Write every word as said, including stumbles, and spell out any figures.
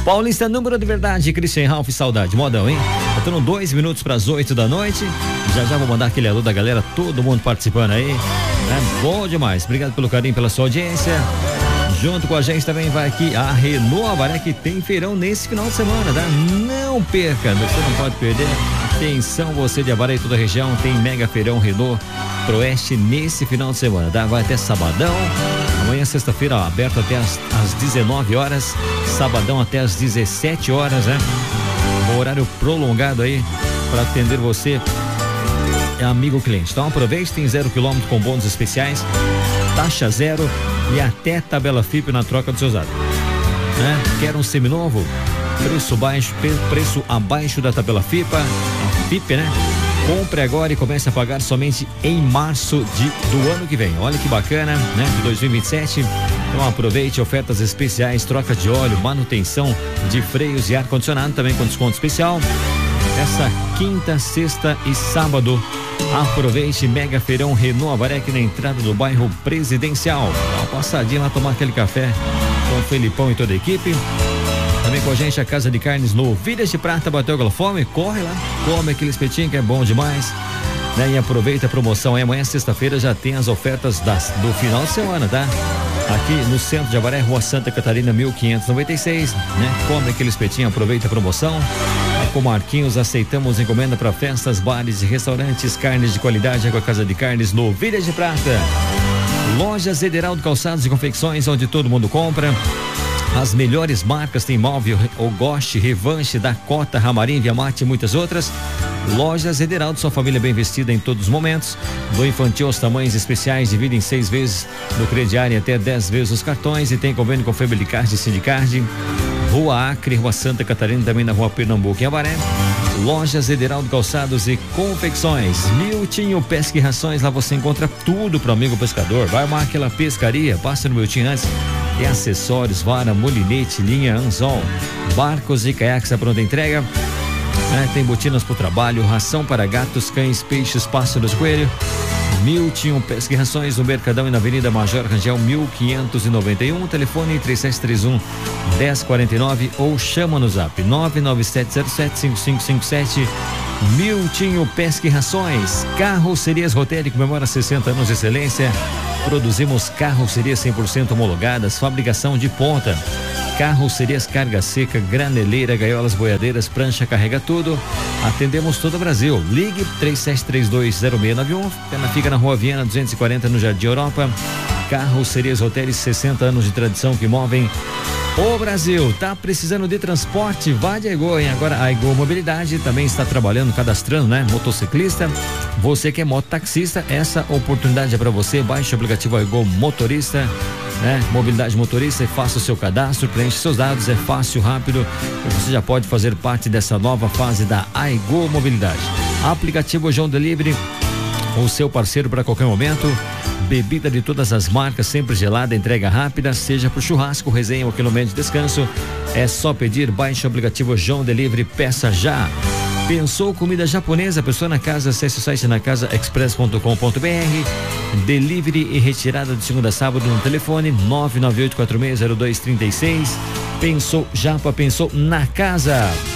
Paulista, número de verdade, Christian Ralph, saudade, modão, hein? Faltando dois minutos para as oito da noite. Já já vou mandar aquele alô da galera, todo mundo participando aí. É bom demais. Obrigado pelo carinho, pela sua audiência. Junto com a gente também vai aqui a Renault Avaré, que tem feirão nesse final de semana, tá? Não perca, você não pode perder. Atenção, você de Avaré e toda a região, tem mega feirão Renault Proeste nesse final de semana, tá? Vai até sabadão. Amanhã, sexta-feira, ó, aberto até as, às dezenove horas, sabadão até às dezessete horas, né? Um horário prolongado aí para atender você, é amigo cliente. Então aproveite, tem zero quilômetro com bônus especiais, taxa zero e até tabela F I P na troca do seu usado. Né? Quer um seminovo? Preço baixo, preço abaixo da tabela F I P A, a F I P, né? Compre agora e comece a pagar somente em março de, do ano que vem. Olha que bacana, né? De dois mil e vinte e sete. Então aproveite ofertas especiais, troca de óleo, manutenção de freios e ar-condicionado também com desconto especial. Essa quinta, sexta e sábado, aproveite mega feirão Renault Avaré aqui na entrada do bairro Presidencial. Dá uma passadinha lá, tomar aquele café com o Felipão e toda a equipe. Também com a gente a Casa de Carnes Novilhas de Prata. Bateu aquela fome? Corre lá, come aquele espetinho que é bom demais, né? E aproveita a promoção aí. Amanhã, sexta-feira, já tem as ofertas das, do final de semana, tá? Aqui no centro de Avaré, Rua Santa Catarina, mil quinhentos e noventa e seis, né? Come aquele espetinho, aproveita a promoção. Com Marquinhos, aceitamos encomenda para festas, bares e restaurantes. Carnes de qualidade é com a Casa de Carnes Novilhas de Prata. Lojas Ederaldo Calçados e Confecções, onde todo mundo compra. As melhores marcas, tem Móvel, Ogoste, Revanche, Dakota, Ramarim, Viamate e muitas outras. Lojas Ederaldo, sua família bem vestida em todos os momentos. Do infantil aos tamanhos especiais, divide em seis vezes no crediário e até dez vezes os cartões. E tem convênio com Febelicard e Sindicard. Rua Acre, Rua Santa Catarina, também na Rua Pernambuco em Avaré. Lojas Ederaldo Calçados e Confecções. Miltinho Pesca e Rações, lá você encontra tudo pro amigo pescador. Vai armar aquela pescaria, passa no Miltinho antes. Tem acessórios, vara, molinete, linha, anzol, barcos e caiaques à pronta entrega. É, tem botinas pro trabalho, ração para gatos, cães, peixes, pássaros, coelho. Miltinho Pesca e Rações no Mercadão e na Avenida Major Rangel mil quinhentos e noventa e um, telefone três sete três um, um zero quatro nove ou chama no zap nove nove sete zero sete cinco cinco cinco sete. Miltinho Pesca e Rações. Carrocerias Rotelli comemora sessenta anos de excelência. Produzimos carrocerias cem por cento homologadas, fabricação de ponta. Carrocerias carga seca, graneleira, gaiolas, boiadeiras, prancha, carrega tudo. Atendemos todo o Brasil. Ligue três sete três dois zero seis nove um. Ela fica na Rua Viana duzentos e quarenta, no Jardim Europa. Carrocerias Rotelli, sessenta anos de tradição que movem o Brasil. Tá precisando de transporte? Vá de Aigô, hein? Agora a Aigô Mobilidade também está trabalhando, cadastrando, né? Motociclista. Você que é mototaxista, essa oportunidade é para você. Baixe o aplicativo Aigô Motorista, né? Mobilidade Motorista, e faça o seu cadastro, preenche seus dados, é fácil, rápido. E você já pode fazer parte dessa nova fase da Aigô Mobilidade. Aplicativo João Delivery, o seu parceiro para qualquer momento. Bebida de todas as marcas, sempre gelada, entrega rápida, seja pro churrasco, resenha ou quilômetro de descanso. É só pedir, baixe o aplicativo João Delivery, peça já. Pensou comida japonesa? Pessoa na casa, acesse o site na casa express ponto com ponto br. Delivery e retirada de segunda a sábado no telefone nove nove oito quatro seis zero dois três seis. Pensou Japa, pensou na casa.